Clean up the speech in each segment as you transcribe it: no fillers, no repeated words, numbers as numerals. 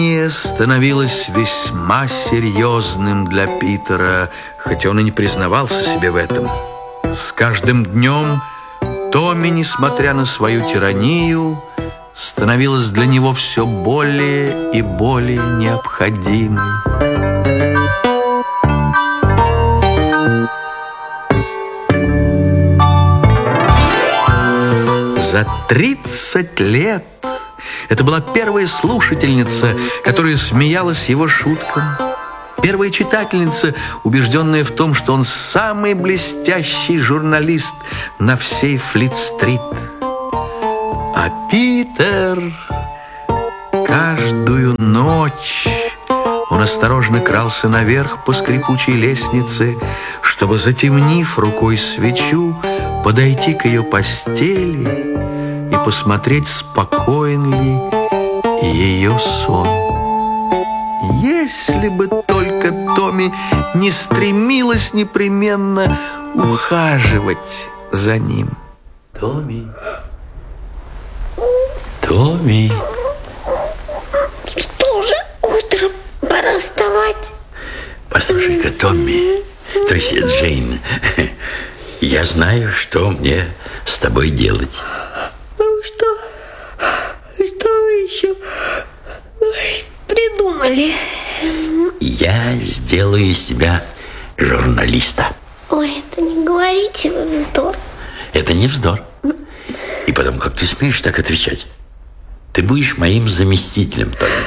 становилось весьма серьезным для Питера, хотя он и не признавался себе в этом. С каждым днем Томми, несмотря на свою тиранию, становилась для него все более и более необходимой. За 30 лет это была первая слушательница, которая смеялась его шуткам. Первая читательница, убежденная в том, что он самый блестящий журналист на всей Флит-стрит. А Питер каждую ночь он осторожно крался наверх по скрипучей лестнице, чтобы, затемнив рукой свечу, подойти к ее постели и посмотреть, спокоен ли ее сон. Если бы только Томми не стремилась непременно ухаживать за ним. Томми, Томми. Что же, утро, пора вставать. Послушай-ка, Томми, то есть Джейн, я знаю, что мне с тобой делать. Ну что вы еще придумали? Я сделаю из тебя журналиста. Ой, это не говорите, вы вздор. Это не вздор. И потом, как ты смеешь так отвечать? Ты будешь моим заместителем, Томми.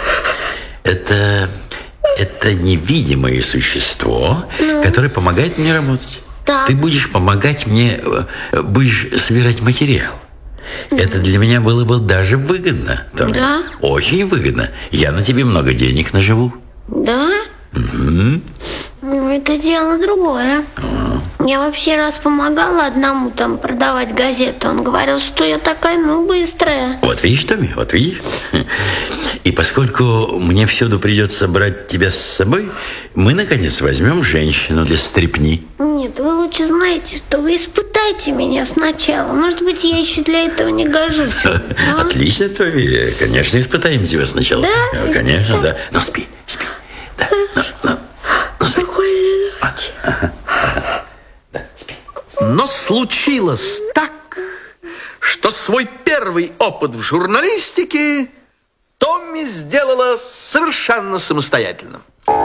Это невидимое существо, которое помогает мне работать. Так. Ты будешь помогать мне, будешь собирать материал. Это для меня было бы даже выгодно, Томми. Да? Очень выгодно. Я на тебе много денег наживу. Да? Угу. Ну, это дело другое. Я вообще раз помогала одному там продавать газету. Он говорил, что я такая, быстрая. Вот видишь, Томми, вот видишь. И поскольку мне всюду придется брать тебя с собой, мы, наконец, возьмем женщину для стрипни. Нет, вы лучше знаете, что вы испытайте меня сначала. Может быть, я еще для этого не гожусь. Отлично, Томми. Конечно, испытаем тебя сначала. Да? Конечно, да. Ну, спи. Да, спи. Да, спи. Но случилось так, что свой первый опыт в журналистике Томми сделала совершенно самостоятельно.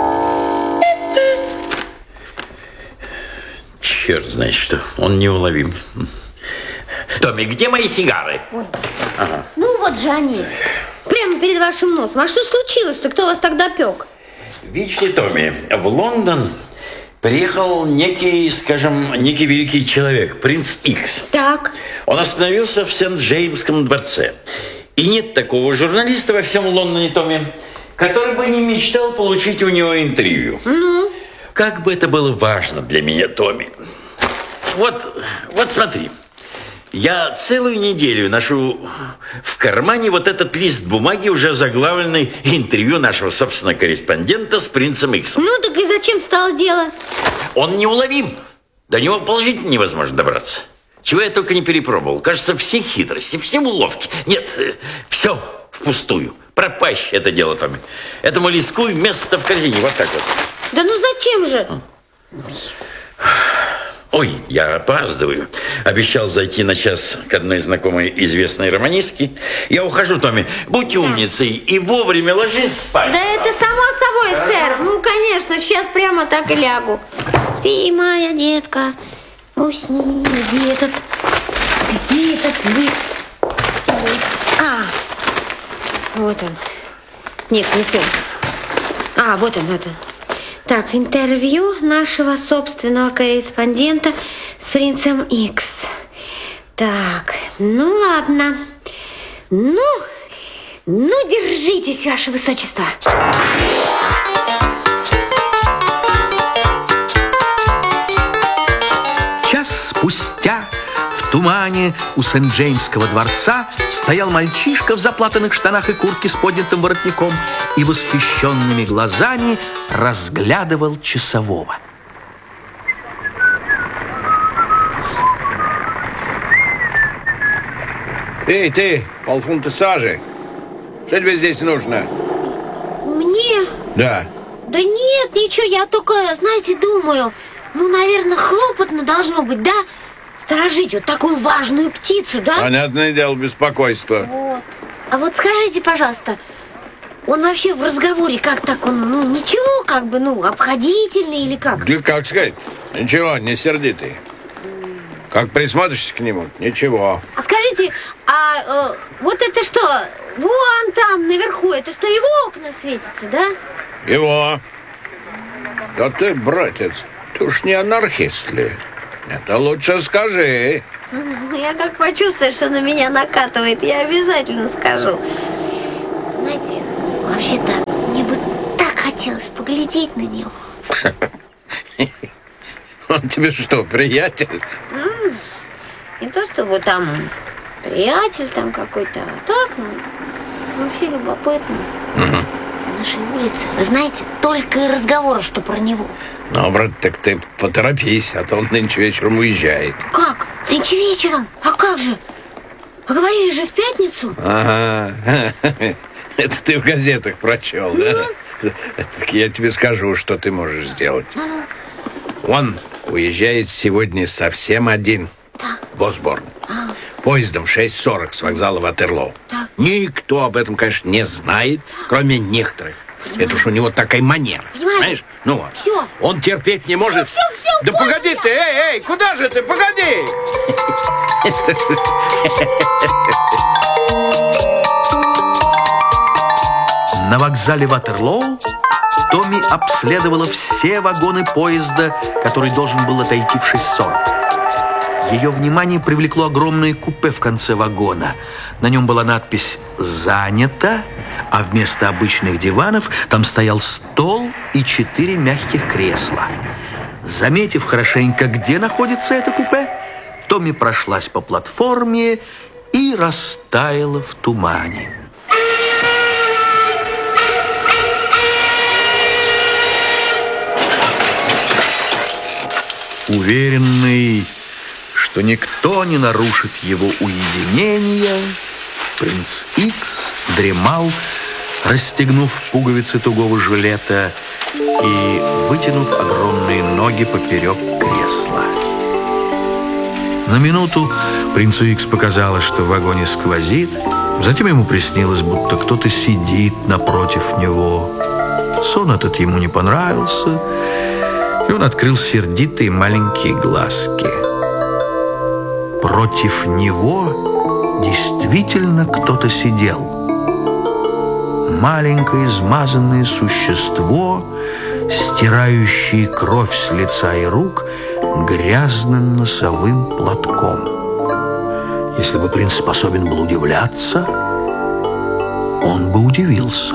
Черт знает что. Он неуловим. Томми, где мои сигары? Ага. Ну вот же они. Прямо перед вашим носом. А что случилось-то? Кто вас так допек? Видишь ли, Томми, в Лондон приехал некий великий человек, принц Икс. Так. Он остановился в Сент-Джеймском дворце. И нет такого журналиста во всем Лондоне, Томми, который бы не мечтал получить у него интервью. Ну? Как бы это было важно для меня, Томми. Вот смотри. Я целую неделю ношу в кармане вот этот лист бумаги, уже заглавленный интервью нашего собственного корреспондента с принцем Иксом. Ну, так и зачем стало дело? Он неуловим. До него положительно невозможно добраться. Чего я только не перепробовал. Кажется, все хитрости, все уловки. Нет, все впустую. Пропащее это дело, Томми. Этому листку место в корзине. Вот так вот. Да ну зачем же? Ой, я опаздываю. Обещал зайти на час к одной знакомой известной романистке. Я ухожу, Томми. Будь умницей и вовремя ложись спать. Да это само собой, сэр. Ну, конечно, сейчас прямо так и лягу. Спи, моя детка. Усни. Где этот лист? Вот он. Нет, не то. Вот он. Так, интервью нашего собственного корреспондента с принцем Икс. Так, ну ладно. Ну, держитесь, ваше высочество. Час спустя в тумане у Сент-Джеймского дворца стоял мальчишка в заплатанных штанах и куртке с поднятым воротником и восхищенными глазами разглядывал часового. Эй, ты, полфунта сажи. Что тебе здесь нужно? Да. Да нет, ничего, я только, знаете, думаю, ну, наверное, хлопотно должно быть, да? Сторожить вот такую важную птицу, да? Понятное дело, беспокойство. Вот. А вот скажите, пожалуйста, он вообще в разговоре как так, он, ну, ничего, как бы, ну, обходительный или как? Да как сказать? Ничего, не сердитый. Как присмотришься к нему, ничего. А скажите, вот это что, вон там наверху, это что, его окна светятся, да? Его. Да ты, братец, ты уж не анархист ли? Это лучше скажи. Я как почувствую, что на меня накатывает, я обязательно скажу. Знаете, вообще-то, мне бы так хотелось поглядеть на него. Он тебе что, приятель? Не то чтобы там приятель там какой-то, а так, ну, вообще любопытно. По нашей улице, вы знаете, только и разговоров, что про него. Ну, брат, так ты поторопись, а то он нынче вечером уезжает. Как? Нынче вечером? А как же? А говорили же в пятницу. Ага, это ты в газетах прочел, да? Так я тебе скажу, что ты можешь сделать. Он уезжает сегодня совсем один. Так. В Осборн. Поездом в 6:40 с вокзала Ватерлоу. Так. Никто об этом, конечно, не знает, кроме некоторых. Понимаю. Это уж у него такая манера. Понимаю. Знаешь? Ну вот. Всё. Он терпеть не может. Всё, да понял погоди я. ты, эй, куда же ты? Погоди! На вокзале Ватерлоу Томми обследовала все вагоны поезда, который должен был отойти в 6:40. Ее внимание привлекло огромное купе в конце вагона. На нем была надпись «Занято», а вместо обычных диванов там стоял стол и 4 мягких кресла. Заметив хорошенько, где находится это купе, Томми прошлась по платформе и растаяла в тумане. Уверенный, что никто не нарушит его уединение, принц Икс дремал, расстегнув пуговицы тугого жилета и вытянув огромные ноги поперек кресла. На минуту принцу Икс показалось, что в вагоне сквозит, затем ему приснилось, будто кто-то сидит напротив него. Сон этот ему не понравился, и он открыл сердитые маленькие глазки. Против него действительно кто-то сидел. Маленькое измазанное существо, стирающее кровь с лица и рук грязным носовым платком. Если бы принц способен был удивляться, он бы удивился.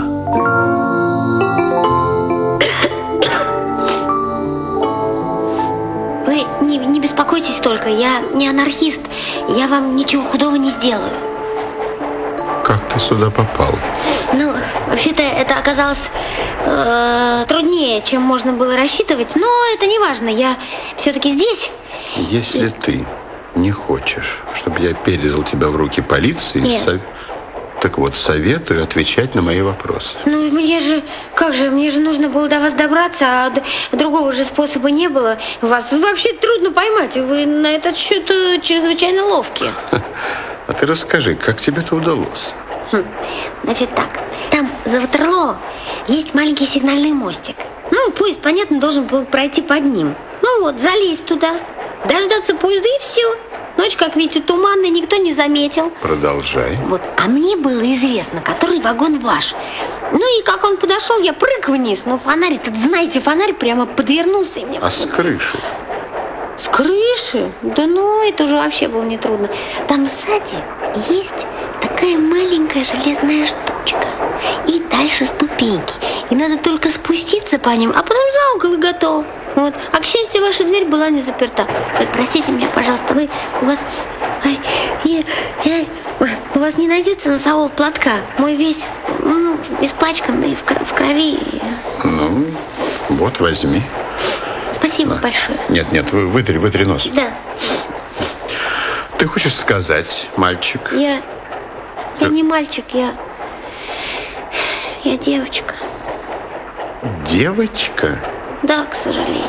Не беспокойтесь только, я не анархист. Я вам ничего худого не сделаю. Как ты сюда попал? Ну, вообще-то это оказалось труднее, чем можно было рассчитывать. Но это не важно, я все-таки здесь. Если ты не хочешь, чтобы я передал тебя в руки полиции, Нет. так вот, советую отвечать на мои вопросы. Ну, мне же, мне же нужно было до вас добраться, а другого же способа не было. Вас вообще трудно поймать, вы на этот счет чрезвычайно ловкие. А ты расскажи, как тебе это удалось? Значит так, там за Ватерлоо есть маленький сигнальный мостик. Ну, поезд, понятно, должен был пройти под ним. Ну вот, залезть туда, дождаться поезда и все. Ночь, как видите, туманная, никто не заметил. Продолжай. Вот, а мне было известно, который вагон ваш. Ну и как он подошел, я прыг вниз. Но фонарь-то, знаете, фонарь прямо подвернулся. И мне А с крыши? С крыши? Да ну, это уже вообще было нетрудно. Там сзади есть такая маленькая железная штучка. И дальше ступеньки. И надо только спуститься по ним, а потом за угол и готово. Вот. А к счастью, ваша дверь была не заперта. Ой, простите меня, пожалуйста, у вас... у вас не найдется носового платка? Мой весь, испачканный в крови. Ну, вот, возьми. Спасибо большое. Нет, вытри нос. Да. Ты хочешь сказать, мальчик? Я не мальчик, я девочка. девочка? Да, к сожалению.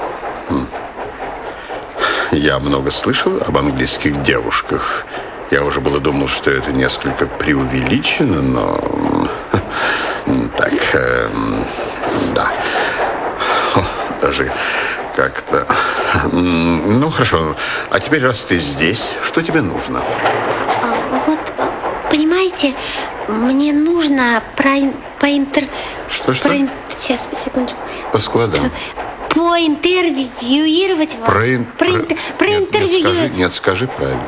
Я много слышал об английских девушках. Я уже было думал, что это несколько преувеличено, но... Так, да. Даже как-то... Ну, хорошо. А теперь, раз ты здесь, что тебе нужно? Вот, понимаете, мне нужно Что? Сейчас, секундочку. По складам. Поинтервьюировать вас. Проинтервьюировать. Нет, скажи правильно.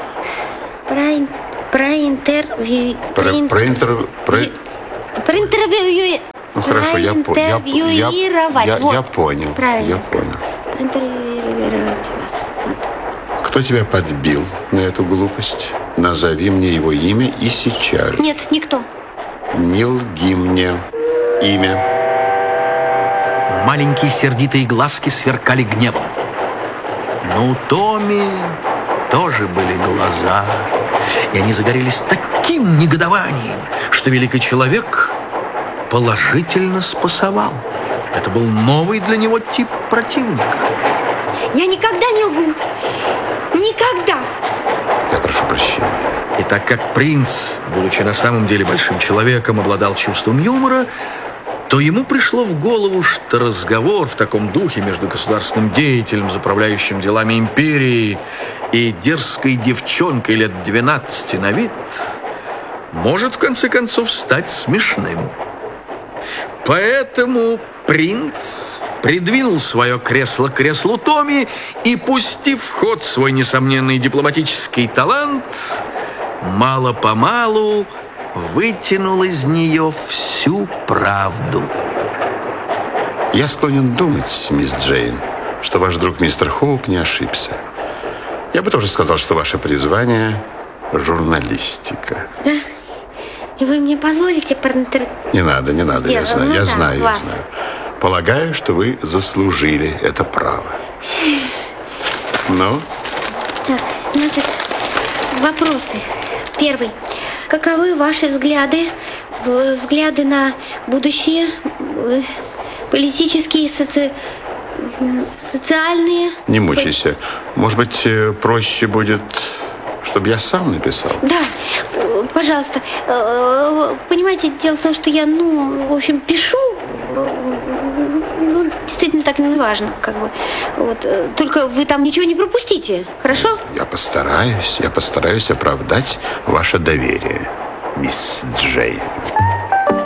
Проинтервьюировать. Ну, хорошо, я понял. Правильно. Я понял. Проинтервьюировать вас. Вот. Кто тебя подбил на эту глупость? Назови мне его имя и сейчас же. Нет, никто. Не лги мне. Имя. Маленькие сердитые глазки сверкали гневом. Но у Томми тоже были глаза, и они загорелись таким негодованием, что великий человек положительно спасовал. Это был новый для него тип противника. Я никогда не лгу. Никогда. Я прошу прощения. И так как принц, будучи на самом деле большим человеком, обладал чувством юмора, то ему пришло в голову, что разговор в таком духе между государственным деятелем, заправляющим делами империи, и дерзкой девчонкой лет 12 на вид может в конце концов стать смешным. Поэтому принц придвинул свое кресло к креслу Томми и, пустив в ход свой несомненный дипломатический талант, мало-помалу вытянул из нее всю правду. Я склонен думать, мисс Джейн, что ваш друг мистер Хоук не ошибся. Я бы тоже сказал, что ваше призвание – журналистика. Да? И вы мне позволите Не надо, я знаю. Полагаю, что вы заслужили это право. Ну? Так, значит, вопросы. Первый. Каковы ваши взгляды на будущее, политические, социальные? Не мучайся. Может быть, проще будет, чтобы я сам написал? Да, пожалуйста. Понимаете, дело в том, что я, в общем, пишу. Действительно, так не важно, как бы. Вот. Только вы там ничего не пропустите, хорошо? Я постараюсь оправдать ваше доверие, мисс Джейн.